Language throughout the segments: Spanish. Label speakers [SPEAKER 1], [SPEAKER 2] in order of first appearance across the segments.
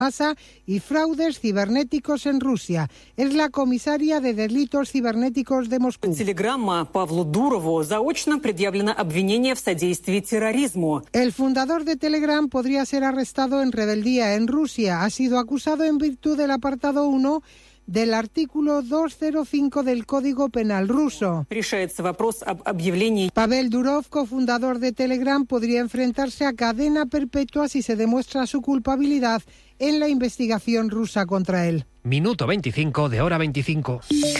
[SPEAKER 1] masa y fraudes cibernéticos en Rusia. Es la comisaria de delitos cibernéticos de Moscú.
[SPEAKER 2] Телеграмма Павлу Дурову заочно предъявлено обвинение в содействии терроризму.
[SPEAKER 1] El fundador de Telegram podría ser arrestado en rebeldía en Rusia. Ha sido acusado en virtud del apartado 1 del artículo 205 del Código Penal ruso.
[SPEAKER 2] Решается вопрос об объявлении.
[SPEAKER 1] Pavel Durov, cofundador de Telegram, podría enfrentarse a cadena perpetua si se demuestra su culpabilidad en la investigación rusa contra él.
[SPEAKER 3] Minuto 25 de hora 25.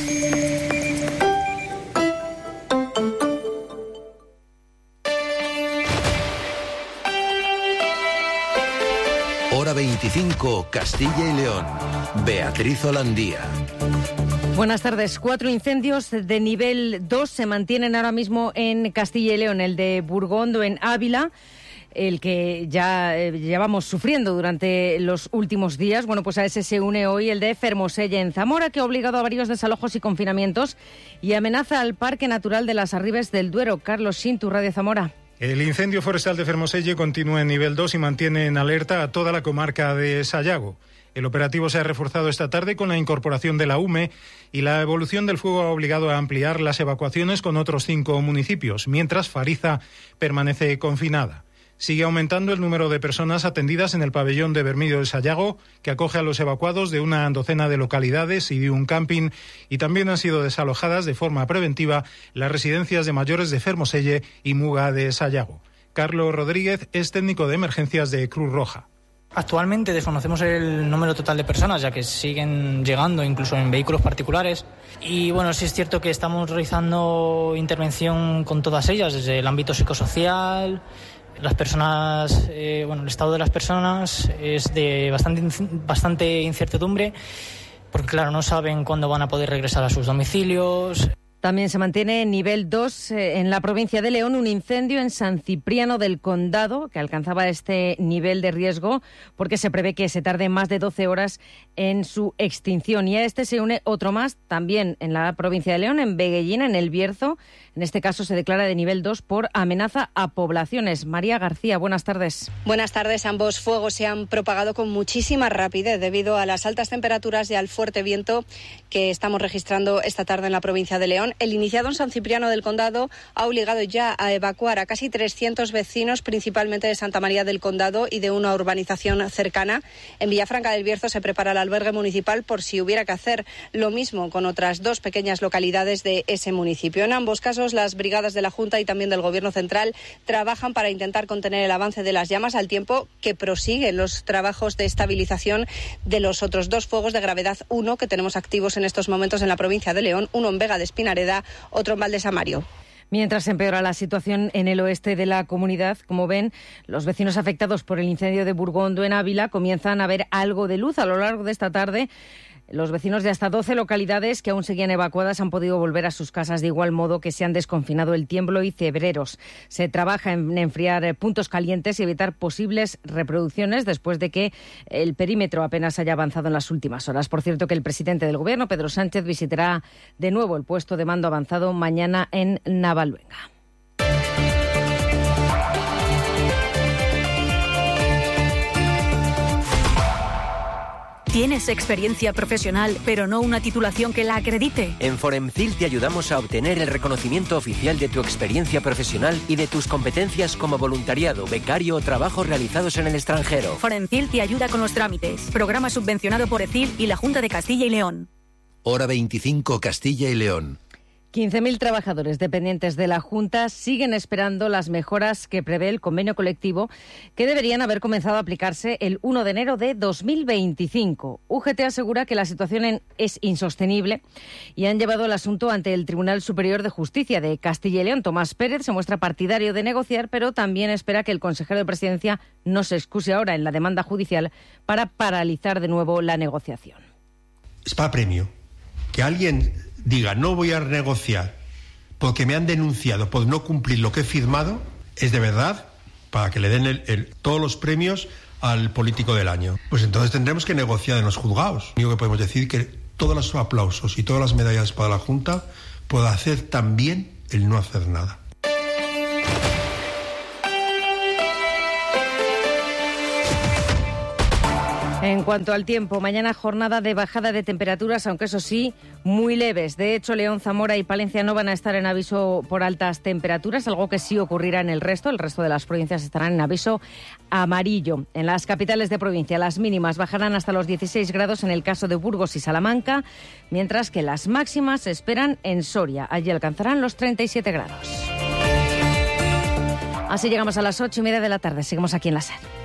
[SPEAKER 4] Hora 25, Castilla y León. Beatriz Holandía.
[SPEAKER 5] Buenas tardes. 4 incendios de nivel 2 se mantienen ahora mismo en Castilla y León. El de Burgondo en Ávila, el que ya llevamos sufriendo durante los últimos días. Bueno, pues a ese se une hoy el de Fermoselle en Zamora, que ha obligado a varios desalojos y confinamientos y amenaza al Parque Natural de las Arribes del Duero. Carlos Sintu, Radio Zamora.
[SPEAKER 6] El incendio forestal de Fermoselle continúa en nivel 2 y mantiene en alerta a toda la comarca de Sayago. El operativo se ha reforzado esta tarde con la incorporación de la UME y la evolución del fuego ha obligado a ampliar las evacuaciones con otros 5 municipios, mientras Fariza permanece confinada. Sigue aumentando el número de personas atendidas en el pabellón de Bermillo de Sayago, que acoge a los evacuados de una docena de localidades y de un camping, y también han sido desalojadas de forma preventiva las residencias de mayores de Fermoselle y Muga de Sayago. Carlos Rodríguez es técnico de emergencias de Cruz Roja.
[SPEAKER 7] Actualmente desconocemos el número total de personas, ya que siguen llegando incluso en vehículos particulares. Y bueno, sí es cierto que estamos realizando intervención con todas ellas, desde el ámbito psicosocial. Las personas, el estado de las personas es de bastante incertidumbre, porque claro, no saben cuándo van a poder regresar a sus domicilios.
[SPEAKER 5] También se mantiene en nivel 2 en la provincia de León un incendio en San Cipriano del Condado, que alcanzaba este nivel de riesgo porque se prevé que se tarde más de 12 horas en su extinción. Y a este se une otro más, también en la provincia de León, en Veguellín, en El Bierzo. En este caso se declara de nivel 2 por amenaza a poblaciones. María García, buenas tardes.
[SPEAKER 8] Buenas tardes. Ambos fuegos se han propagado con muchísima rapidez debido a las altas temperaturas y al fuerte viento que estamos registrando esta tarde en la provincia de León. El iniciado en San Cipriano del Condado ha obligado ya a evacuar a casi 300 vecinos, principalmente de Santa María del Condado y de una urbanización cercana. En Villafranca del Bierzo se prepara el albergue municipal por si hubiera que hacer lo mismo con otras 2 pequeñas localidades de ese municipio. En ambos casos, las brigadas de la Junta y también del Gobierno central trabajan para intentar contener el avance de las llamas, al tiempo que prosiguen los trabajos de estabilización de los otros 2 fuegos de gravedad 1 que tenemos activos en estos momentos en la provincia de León, uno en Vega de Espinareda, otro en Valdesamario.
[SPEAKER 5] Mientras empeora la situación en el oeste de la comunidad, como ven, los vecinos afectados por el incendio de Burgondo en Ávila comienzan a ver algo de luz a lo largo de esta tarde. Los vecinos de hasta 12 localidades que aún seguían evacuadas han podido volver a sus casas, de igual modo que se han desconfinado El Tiemblo y Cebreros. Se trabaja en enfriar puntos calientes y evitar posibles reproducciones después de que el perímetro apenas haya avanzado en las últimas horas. Por cierto, que el presidente del Gobierno, Pedro Sánchez, visitará de nuevo el puesto de mando avanzado mañana en Navaluenga.
[SPEAKER 9] ¿Tienes experiencia profesional, pero no una titulación que la acredite?
[SPEAKER 10] En Foremcil te ayudamos a obtener el reconocimiento oficial de tu experiencia profesional y de tus competencias como voluntariado, becario o trabajos realizados en el extranjero.
[SPEAKER 9] Foremcil te ayuda con los trámites. Programa subvencionado por ECIL y la Junta de Castilla y León.
[SPEAKER 4] Hora 25, Castilla y León.
[SPEAKER 5] 15.000 trabajadores dependientes de la Junta siguen esperando las mejoras que prevé el convenio colectivo, que deberían haber comenzado a aplicarse el 1 de enero de 2025. UGT asegura que la situación es insostenible y han llevado el asunto ante el Tribunal Superior de Justicia de Castilla y León. Tomás Pérez se muestra partidario de negociar, pero también espera que el consejero de Presidencia no se excuse ahora en la demanda judicial para paralizar de nuevo la negociación.
[SPEAKER 11] Es para premio. Que alguien diga no voy a negociar porque me han denunciado por no cumplir lo que he firmado, es de verdad para que le den todos los premios al político del año. Pues entonces tendremos que negociar en los juzgados. Lo único que podemos decir es que todos los aplausos y todas las medallas para la Junta puede hacer también el no hacer nada.
[SPEAKER 5] En cuanto al tiempo, mañana jornada de bajada de temperaturas, aunque eso sí, muy leves. De hecho, León, Zamora y Palencia no van a estar en aviso por altas temperaturas, algo que sí ocurrirá en el resto. El resto de las provincias estarán en aviso amarillo. En las capitales de provincia, las mínimas bajarán hasta los 16 grados en el caso de Burgos y Salamanca, mientras que las máximas se esperan en Soria. Allí alcanzarán los 37 grados. Así llegamos a las 8:30 de la tarde. Seguimos aquí en la SER.